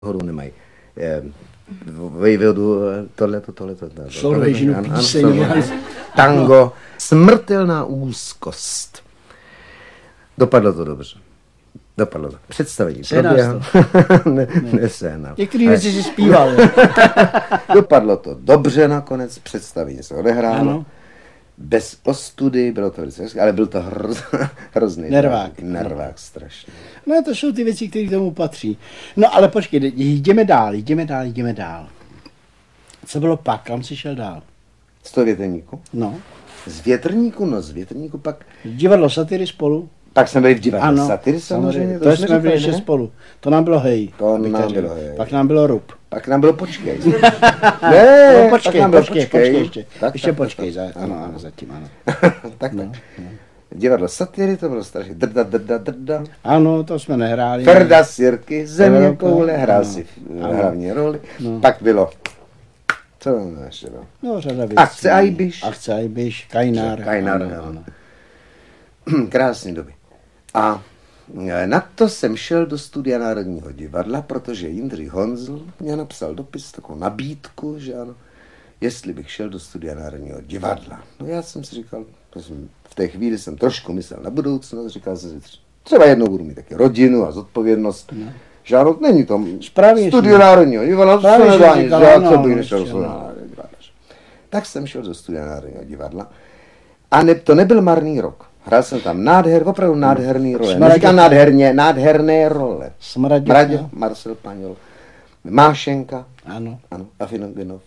horu nemají. Vejvodu tohleto. Soulejžinu píseň. Tango. Smrtelná úzkost. Dopadlo to dobře. Představení proběhlo. Nesehnal. Některé věci si zpíval. Dopadlo to dobře nakonec, představení se odehrálo. Ano. Bez ostudy, bylo to velice hezké, ale byl to hrozný nervák strašný. No to jsou ty věci, které k tomu patří. No ale počkej, jdeme dál. Co bylo pak? Kam jsi šel dál? Z toho větrníku? No. Z větrníku pak... Divadlo Satyry spolu? Pak jsme byli v divadle Satyry samozřejmě. To jsme byli ještě spolu. To nám bylo hej. Pak nám bylo Rub. Pak nám bylo počkej. Ne, počkej. Ještě počkej. Ano, zatím ano. Tak. Divadlo Satyry, to bylo strašně drda. Ano, to jsme nehráli. Ferda Sirky, Země koule, hrál si hlavní roli. Pak bylo... Co tam ještě bylo? No, řada věcí. Akce Ajbiš, Kajnár. Ano. Krásné doby. A na to jsem šel do Studia Národního divadla, protože Jindřich Honzl mě napsal dopis, takovou nabídku, že ano, jestli bych šel do Studia Národního divadla. No já jsem si říkal, v té chvíli jsem trošku myslel na budoucnost, říkal jsem si, třeba jednou budu mít taky rodinu a zodpovědnost. No. Že ano, není to Studio Národního divadla, co bych nešel do Národního divadla. Tak jsem šel do Studia Národního divadla a to nebyl marný rok. Hrál jsem tam opravdu nádherný role. Neříkám nádherné role. Smradě, Marcel Paňol, Mášenka, ano, Afinogenov,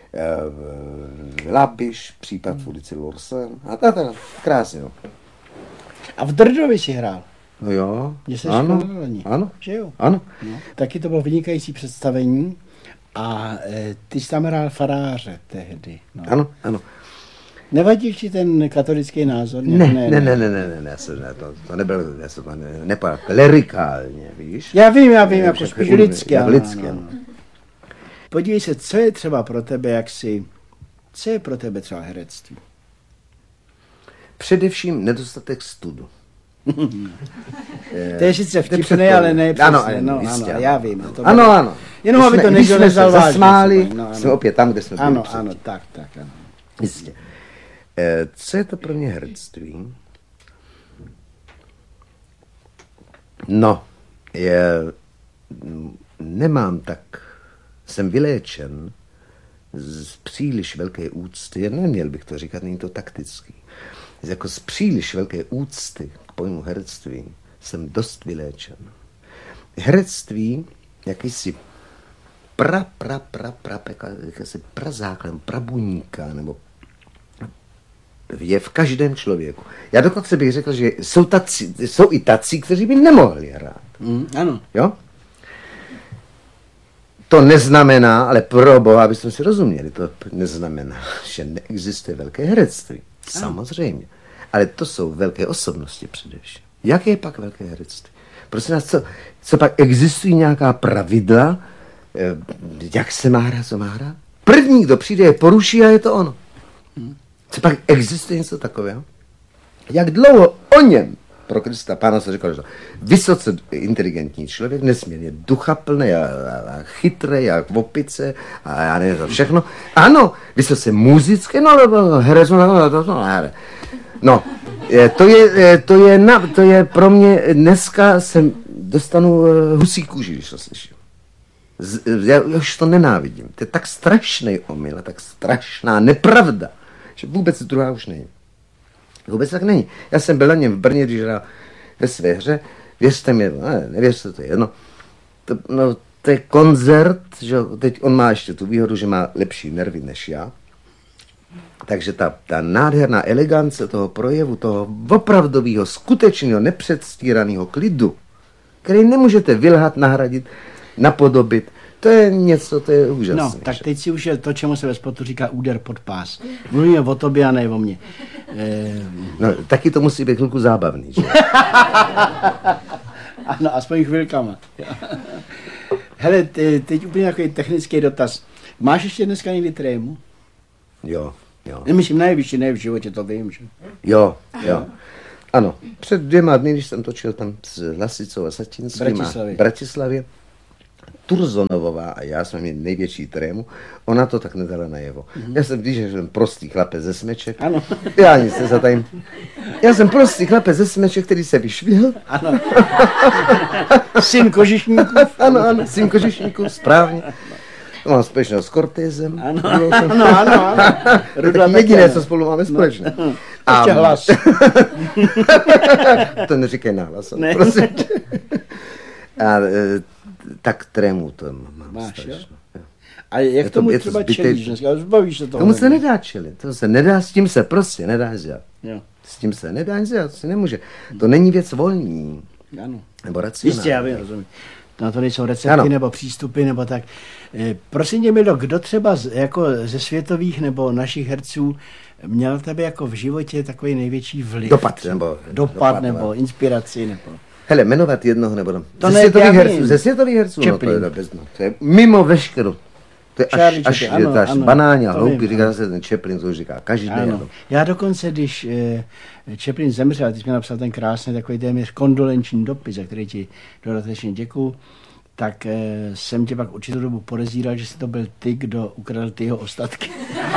Labiš, případ v ulici Lorsen. A teda krásně. No. A v Drdovi si hrál? No jo, ano. Že jo? Ano. No. Taky to bylo vynikající představení a ty jsi tam hrál faráře tehdy. No. Ano. Nevadí ti ten katolický názor? Ne, to nebylo, nepadlo klerikálně, víš? Já vím, jako spíš lidsky. Ano. Podívej se, co je třeba pro tebe, co je pro tebe třeba herectví? Především nedostatek studu. To je sice vtipné, ale ne přesně. Ano, já vím. Ano. Jenom aby to někdo nezal vážně. Zasmáli, jsme opět tam, kde jsme byli. Ano, tak. Jistě. Co je to pro mě herectví? No, jsem vyléčen z příliš velké úcty, neměl bych to říkat, není to taktický, jako z příliš velké úcty k pojmu herectví jsem dost vyléčen. Herectví, jakýsi prazáklad, prabuníka, nebo je v každém člověku. Já dokonce bych řekl, že jsou i tací, kteří by nemohli hrát. Ano. Jo? To neznamená, ale pro Boha, abyste si rozuměli, to neznamená, že neexistuje velké herectví. Samozřejmě. Ale to jsou velké osobnosti především. Jaké je pak velké herectví? Prosím nás, co pak existují nějaká pravidla, jak se má hrát, co má hrát? První, kdo přijde, je poruší a je to ono. Co pak existuje něco takového? Jak dlouho o něm, pro Krista Pána se říkal, že vysoce inteligentní člověk, nesmírně duchaplný a chytrý a opice a já nevím, to všechno. Ano, vysoce muzické, herec, to je pro mě, dneska dostanu husí kůži, když to slyším. Já už to nenávidím. To je tak strašný omyl, tak strašná nepravda, že vůbec druhá už není. Vůbec tak není. Já jsem byl na něm v Brně, když hrál ve své hře. Věřte mi, nevěřte, to je jedno. To je koncert, že teď on má ještě tu výhodu, že má lepší nervy než já. Takže ta nádherná elegance toho projevu, toho opravdového, skutečného, nepředstíraného klidu, který nemůžete vylhat, nahradit, napodobit, to je něco, to je úžasné. No, tak teď si už je to, čemu se ve sportu říká úder pod pás. Mluvíme o tobě a ne o mně. No, taky to musí být chvilku zábavný, že? Ano, aspoň chvilkama. Hele, teď úplně takový technický dotaz. Máš ještě dneska někdy trému? Jo. Nemyslím nejvyšší, ne v životě, to vím, že? Jo. Ano, před 2 dny, když jsem točil tam s Lasicou a Satinským v Bratislavě, Turzonovová a já jsme měli největší trému, ona to tak nedala najevo. Já jsem, když jsem prostý chlapec ze Smeček, Ano. já nic nezatajím. Já jsem prostý chlapec ze Smeček, který se vyšvihl. Ano. Syn kožišníků. Ano, syn kožišníků, správně. Mám společnost s Cortézem. Ano. To je jediné, co spolu máme společné. Ještě hlas. To neříkej nahlas. Ne. Prosím. Tak trému to mám. Máš, strašně. jo? A jak Je to- tomu je to třeba zbytečné. čelíš dneska? Zbavíš se toho? Tomu se nedá čelit. To se nedá, s tím se prostě nedá dělat. Jo. S tím se nedá dělat, to se nemůže. To není věc volní. Ano. Nebo racionální. Jistě, já vím, rozumím. Na to nejsou recepty Ano. nebo přístupy nebo tak. Prosím tě, Mildo, kdo třeba jako ze světových nebo našich herců měl na tebe jako v životě takový největší vliv? Dopad, Dopad nebo inspiraci nebo... Hele, jmenovat jednoho nebo To ze ne, světových já herců, vím. ze světových herců, Chaplin. to je mimo veškerou. To je Charlie až Chaplin, je to až ano, banální a to hloupý, vím, říká ano. se ten Chaplin, to už říká každý Ano. den. Já dokonce, když Chaplin zemřel, ty jsi mi napsal ten krásný takový téměř kondolenční dopis, za který ti dodatečně děkuju, tak jsem tě pak určitou dobu podezíral, že jsi to byl ty, kdo ukradl ty jeho ostatky.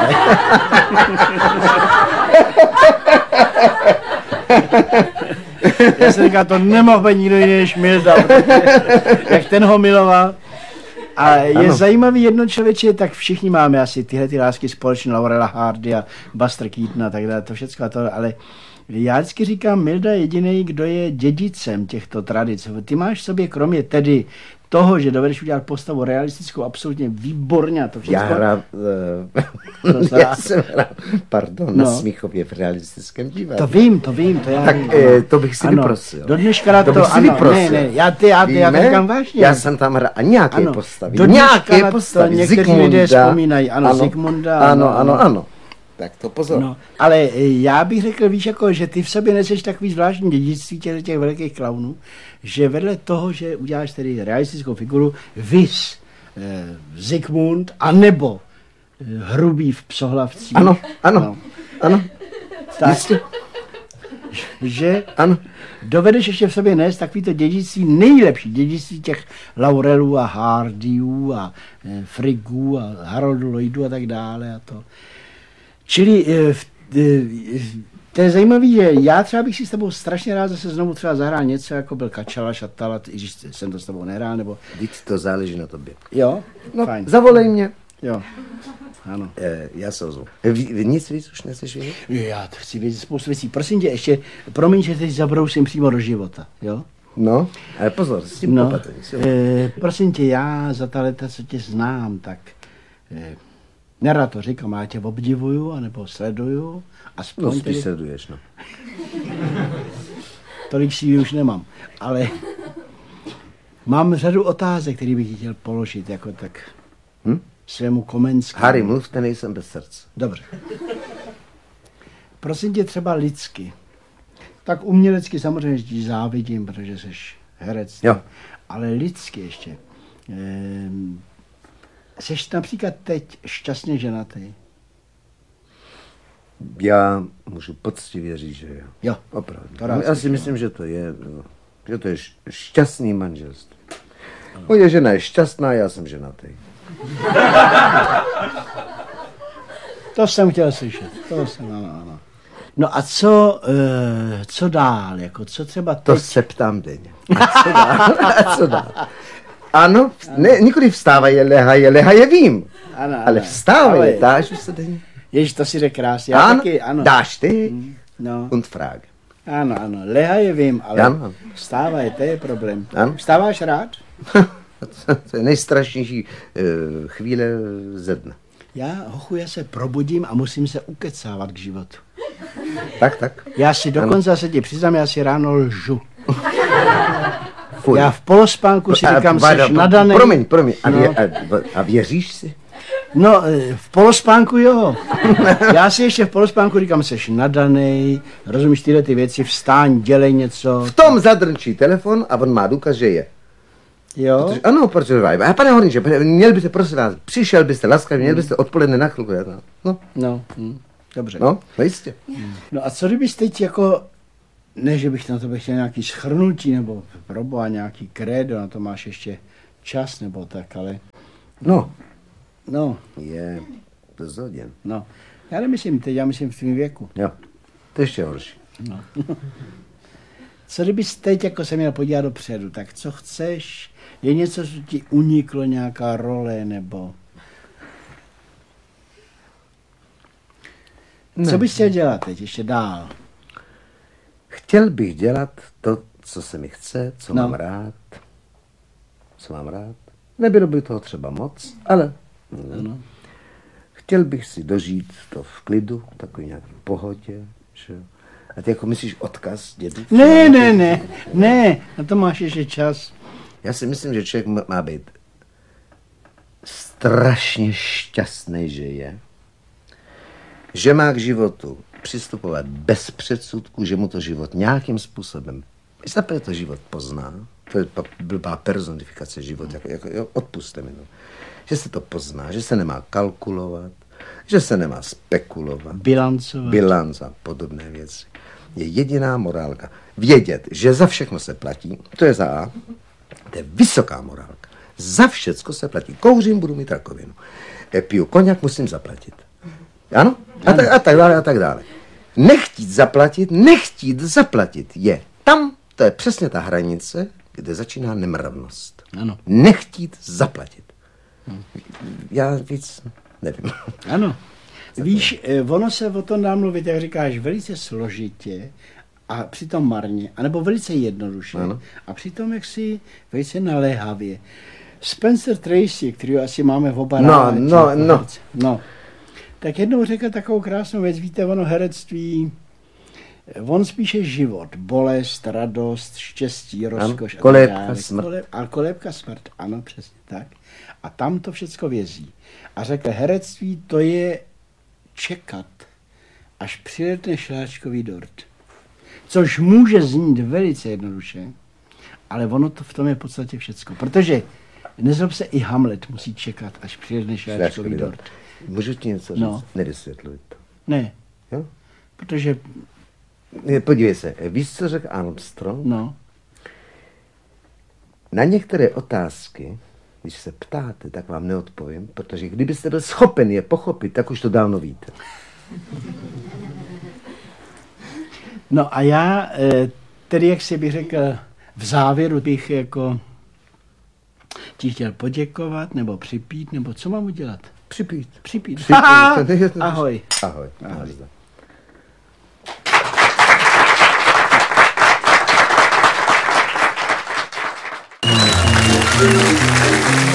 Já jsem říkal, to nemohl být nikdo jiný než Milda, jak ten ho miloval. A je Ano. zajímavý jedno člověče, tak všichni máme asi tyhle ty lásky společně, Laurela Hardy a Buster Keaton a tak dále, to všechno to, ale já vždycky říkám, Milda je jediný, kdo je dědicem těchto tradic. Ty máš v sobě, kromě tedy toho, že dovedeš udělat postavu realistickou, absolutně výborně a to všechno. Já jsem hrál, pardon, na No. Smíchově v realistickém divadle. To vím, to já Tak vím. to bych si vyprosil. Do dneška na To bych si ano, vyprosil. ne, já to Víme? říkám vážně. Já jsem tam hrál a nějaké Ano. postavy. Do dneška Nějaké na to postavy. někteří lidé vzpomínají. Ano, Zikmunda, Ano. Tak to pozor. No, ale já bych řekl, víš, jako, že ty v sobě neseš takový zvláštní dědictví těch velkých klaunů, že vedle toho, že uděláš tedy realistickou figuru, vys Zikmund, anebo Hrubý v Psohlavcích. Ano. No. Tak, že Ano. dovedeš ještě v sobě nést takovýto dědictví, nejlepší dědictví těch Laurelů a Hardyů a Friggů a Haroldu Lloydů a tak dále a to. Čili to je zajímavé, že já třeba bych si s tebou strašně rád zase znovu třeba zahrál něco, jako byl Kačala, Šatala, i když jsem to s tebou nehrál, nebo... Víc to záleží na tobě. Jo? No, Fajn. zavolej mě. Jo. Ano. Já se ozvu. Nic víc už nechceš vědět? Já to chci vědět spoustu věcí. Prosím tě, ještě, promiň, že teď zabrousím přímo do života, jo? No, ale pozor, s tím popatej. Prosím tě, já za ta leta, co tě znám, tak nerad to říkám, já tě obdivuju, anebo sleduju. Aspoň No, spíš tedy, sleduješ, no. tolik síly už nemám, ale mám řadu otázek, které bych ti chtěl položit, jako tak svému Komenskému. Harry, mluvte, nejsem bez srdce. Dobře. Prosím tě třeba lidsky. Tak umělecky samozřejmě ti závidím, protože jsi herec. Jo. Ale lidsky ještě. Jsi například teď šťastně ženatý? Já můžu poctivě říct, že jo. Jo. Opravdu. To rád Já si slyším. myslím, že to je šťastný manželství. Moje žena je šťastná, já jsem ženatý. To jsem chtěl slyšet. To jsem, ano. No a co dál? Jako, co třeba teď? To se ptám denně. A co dál? Ano, ne, nikoli vstávaje, lehaje, vím. Ano, Ale vstávaje, dáš se denně. Ježiš, to si jde krásně. Já Ano, taky, ano. dáš ty No. und frage. Ano, lehaje vím, ale Ano. vstávaj, to je problém. Ano. Vstáváš rád? To je nejstrašnější chvíle ze dne. Já se probudím a musím se ukecávat k životu. Tak. Já si dokonce, se ti přiznám, já si ráno lžu. Fuj. Já v polospánku si říkám, Váda, jsi nadaný. Promiň. No. A věříš si? No, v polospánku jo. Já si ještě v polospánku říkám, jsi nadaný, rozumíš tyhle ty věci, vstáň, dělej něco. V tom zadrnčí telefon a on má důkaz, že je. Jo? Ano, protože, a pane Horníče, měl byste, prosím vás, přišel byste laskavě, měl byste odpoledne na chvilku. No, dobře. No, jistě. No a co kdybys teď jako, ne, že bych na to chtěl nějaký shrnutí, nebo proboha nějaký krédo, na to máš ještě čas nebo tak, ale No, no, je dost hodin. no. Já nemyslím teď, já myslím v tvým věku. Jo, to ještě horší. No. Co kdybys teď jako se měl podívat dopředu, tak co chceš? Je něco, co ti uniklo, nějaká role, nebo... Co bys chtěl dělat teď ještě dál? Chtěl bych dělat to, co se mi chce, co No. mám rád. Co mám rád. Nebylo by toho třeba moc, ale Ano. chtěl bych si dožít to v klidu, takový nějaký pohodě. Že? A ty jako myslíš odkaz dědu? Ne, na to máš ještě čas. Já si myslím, že člověk má být strašně šťastný, že je. Že má k životu přistupovat bez předsudku, že mu to život nějakým způsobem, jestli to život pozná, to je blbá personifikace života, jo, odpuste mi to, že se to pozná, že se nemá kalkulovat, že se nemá spekulovat, Bilancovat. bilanc a podobné věci. Je jediná morálka. Vědět, že za všechno se platí, to je za A, to je vysoká morálka. Za všecko se platí. Kouřím, budu mít rakovinu. Piju koněk, musím zaplatit. Ano? A tak dále, a tak dále. Nechtít zaplatit je tam, to je přesně ta hranice, kde začíná nemravnost. Ano. Nechtít zaplatit. Já víc nevím. Ano. Víš, ono se o tom dá mluvit, jak říkáš, velice složitě a přitom marně, anebo velice jednoduše Ano. a přitom jaksi velice naléhavě. Spencer Tracy, který asi máme v oba rádi, no. Tak jednou řekl takovou krásnou věc, víte, ono herectví, on spíše život, bolest, radost, štěstí, rozkoš. Ano, kolébka, smrt. A kolébka smrt, ano, přesně tak. A tam to všecko vězí. A řekl, herectví to je čekat, až přiletne šláčkový dort. Což může znít velice jednoduše, ale ono to v tom je v podstatě všecko. Protože, nezlob se, i Hamlet musí čekat, až přiletne šláčkový dort. Můžu ti něco říct? No. Nevysvětluj to. Ne, Jo? protože, Podívej se, víš, co řekl Armstrong? no, Na některé otázky, když se ptáte, tak vám neodpovím, protože kdybyste byl schopen je pochopit, tak už to dávno víte. no a já, tedy jak si bych řekl, v závěru bych jako ti chtěl poděkovat, nebo připít, nebo co mám udělat? Připít. Připít. Připít. Ahoj. Ahoj. Ahoj.